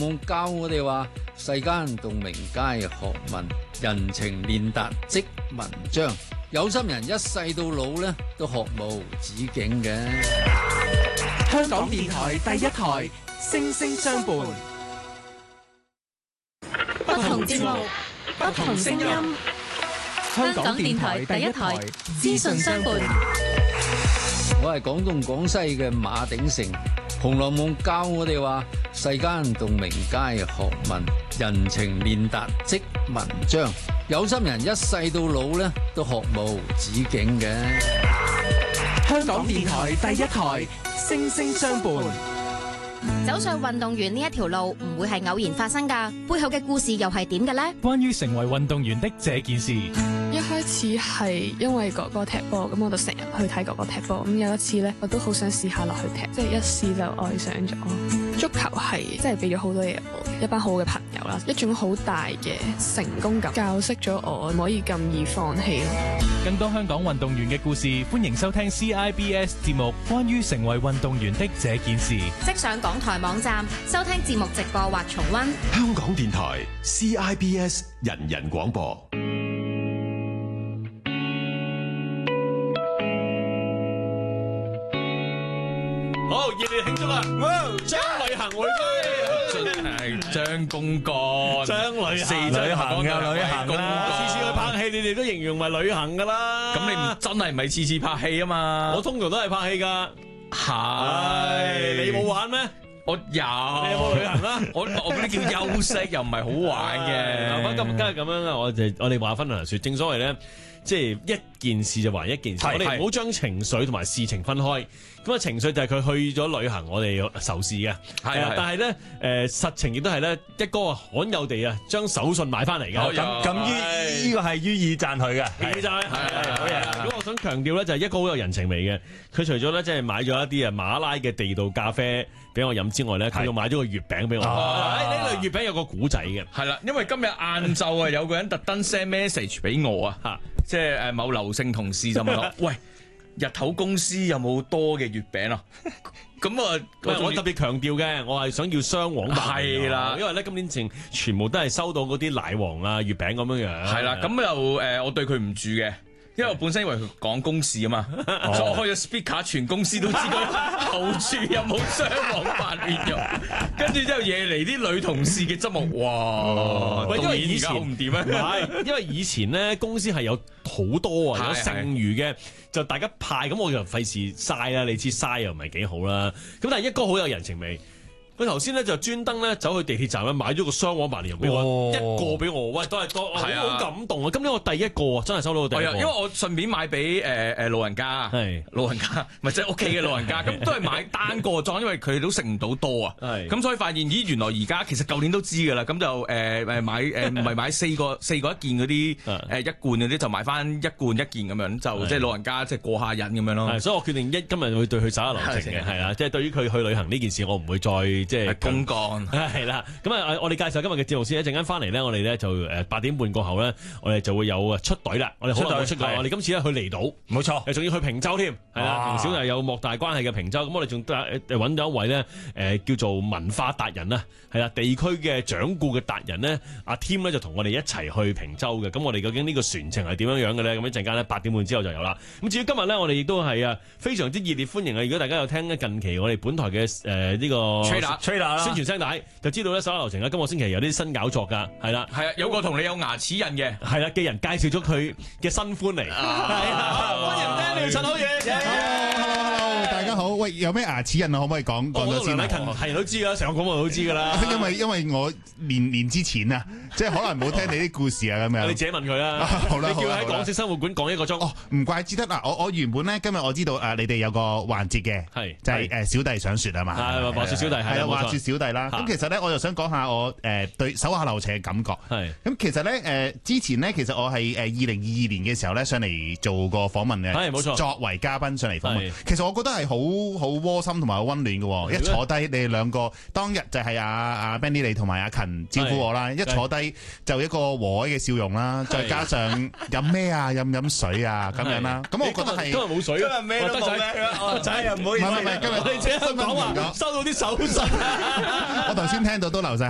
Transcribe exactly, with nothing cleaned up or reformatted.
夢》教我哋話，世間洞明皆學問，人情練達即文章。有心人一世到老咧，都學無止境嘅。 香港電台第一台，星星相伴， 不同節目，不同聲音。香港電台第一台，資訊相伴。 我係廣東廣西嘅馬鼎盛，《紅樓夢》教我哋話，世間洞明皆學問，人情練達即文章。有心人一世到老咧，都學無止境嘅。 香港電台第一台，星星相伴。 走上運動員呢一條路唔會係偶然發生㗎，背後嘅故事又係點嘅呢？ 關於成為運動員的這件事， 一開始係因為哥哥踢波，咁我就成日去睇哥哥踢波。咁有一次呢，我都好想試下落去踢，即係一試就愛上咗。足球係即係俾咗好多嘢我嘅，一班好嘅朋友啦，一種好大嘅成功感，教識咗我唔可以咁易放棄咯。 更多香港運動員嘅故事，歡迎收聽 C I B S 節目《關於成為運動員的這件事》， 即上港台網站收聽節目直播或重溫。 香港電台 C I B S 人人廣播。 好，熱烈慶祝啦！張旅行回歸， 係張公幹， 張旅行， 四張旅行嘅旅行公啦。次次去拍戲，你哋都形容為旅行噶啦。 咁你唔真係唔係次次拍戲啊嘛？ 我通常都係拍戲噶。 係你冇玩咩？ 我有。你有冇旅行啊？ 我我嗰啲叫休息，又唔係好玩嘅。 咁今今日咁樣啊，我哋我哋話分兩說，正所謂咧，即係一件事就還一件事，我哋唔好將情緒同埋事情分開。咁啊，情緒就係佢去咗旅行，我哋仇視嘅。係啊，但係咧，誒實情亦都係咧，一哥啊罕有地啊，將手信買翻嚟嘅。 咁咁於呢個係於意讚佢嘅， 係就係係好嘢。咁我想強調咧，就係一哥好有人情味嘅。佢除咗咧，即係買咗一啲啊馬拉嘅地道咖啡俾我飲之外咧，佢仲買咗個月餅俾我。呢類月餅有個古仔嘅。 係啦，因為今日晏晝啊，有個人特登 send message 俾我啊，嚇，即係誒某劉姓同事就問我，喂，日頭公司有冇多嘅月餅啊？咁啊， 我特別強調嘅，我係想要雙黃白。 係啦， 因為咧今年前全部都係收到嗰啲奶黃啊月餅咁樣樣。 係啦，咁又誒，我對佢唔住嘅。因為我本身以為佢講公事啊嘛，哦、所以我開咗 speaker，全公司都知道後處有冇雙黃白面肉，跟住之後惹嚟啲女同事嘅側目，哇！ 哦、因為以前唔掂啊， 唔係，因為以前咧公司係有好多啊，有剩餘嘅，就大家派，咁我就費事嘥啦，你知嘥又唔係幾好啦。咁但係一哥好有人情味。佢頭先咧就專登咧走去地鐵站咧買咗個雙黃白蓮蓉俾我，哦、一個俾我，喂都係多，好、啊、感動啊！今年我第一個啊，真係收到第一個， 因為我順便買俾誒誒老人家，係老人家，咪即係屋企嘅老人家，咁都係買單個裝，因為佢哋都食唔到多啊，咁所以發現咦原來而家其實舊年都知㗎啦，咁就誒誒、呃、買誒唔係買四個四個一件嗰啲誒一罐嗰啲，就買翻一罐一件咁樣，就即係老人家即係過下癮咁樣咯。 所以我決定一今日會對佢手下留情嘅，係啦，即係對於佢去旅行呢件事，我唔會再。即係公幹係啦，咁啊，我哋介紹今日嘅節目先，一陣間翻嚟咧，我哋咧就誒八點半過後咧，我哋就會有出隊啦。我哋好耐冇出過，我哋今次咧去離島， 冇錯， 誒仲要去平洲添，係啦，同小弟有莫大關係嘅平洲。咁我哋仲誒揾咗一位咧誒叫做文化達人啦，係啦，地區嘅掌故嘅達人咧，阿 Tim 咧就同我哋一齊去平洲嘅。咁我哋究竟呢個船程係點樣樣嘅咧？咁一陣間咧八點半之後就有啦。咁至於今日咧，我哋亦都係啊非常之熱烈歡迎啊！如果大家有聽近期我哋本台嘅誒呢個吹打宣傳聲帶，就知道咧手下留情啦。今個星期有啲新搞作噶，係啦， 係啊，有個同你有牙齒印嘅， 係啦，嘅人介紹咗佢嘅新歡嚟，係啊，歡迎 Daniel 陳好嘢。 大家好，喂，有咩牙齒印啊？可唔可以講講咗先啊？ 係人都知噶，成個廣播都知噶啦。 因為因為我年年之前啊，即係可能冇聽你啲故事啊咁樣。 你自己問佢啦。好啦，你叫佢喺港式生活館講一個鐘。哦， 唔怪之得啦。我我原本咧今日我知道誒，你哋有個環節嘅，係就係誒小弟上船啊嘛。 係話說小弟係啊， 話說小弟啦。咁其實咧，我就想講下我誒對手下留情嘅感覺。係。咁其實咧誒之前咧，其實我係誒二零二二年嘅時候咧上嚟做個訪問嘅。係冇錯。作為嘉賓上嚟訪問，其實我覺得係好好窩心同埋好溫暖嘅。一坐低，你哋兩個當日就係阿阿 Benny 你同埋阿勤招呼我啦。一坐低就一個和藹嘅笑容啦，再加上飲咩啊，飲飲水啊咁樣啦。咁我覺得係今日冇水，今日咩都冇咩。仔又唔好意思，唔係唔係，今日你自己講話收到啲手信， 我頭先聽到都流晒。